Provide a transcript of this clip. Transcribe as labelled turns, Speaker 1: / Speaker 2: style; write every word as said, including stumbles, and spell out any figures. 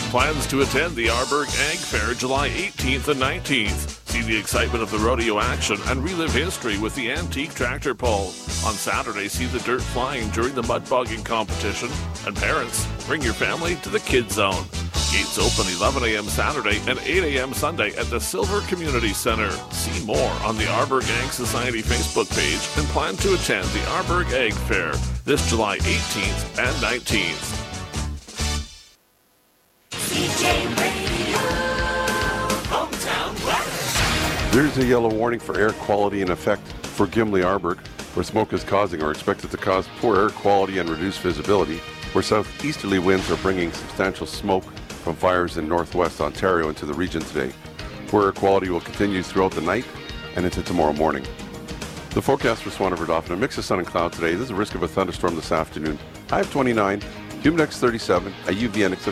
Speaker 1: Plans to attend the Arborg Ag Fair July eighteenth and nineteenth. See the excitement of the rodeo action and relive history with the antique tractor pull. On Saturday, see the dirt flying during the mud bogging competition. And parents, bring your family to the Kids Zone. Gates open eleven a.m. Saturday and eight a.m. Sunday at the Silver Community Center. See more on the Arborg Ag Society Facebook page and plan to attend the Arborg Ag Fair this July eighteenth and nineteenth.
Speaker 2: C J Radio, Hometown Weather.
Speaker 3: There's a yellow warning for air quality in effect for Gimli Arborg, where smoke is causing or expected to cause poor air quality and reduced visibility, where southeasterly winds are bringing substantial smoke from fires in northwest Ontario into the region today. Poor air quality will continue throughout the night and into tomorrow morning. The forecast for Swan River Dauphin, a mix of sun and cloud today. There's a risk of a thunderstorm this afternoon. High of twenty-nine, humid thirty-seven, a U V index of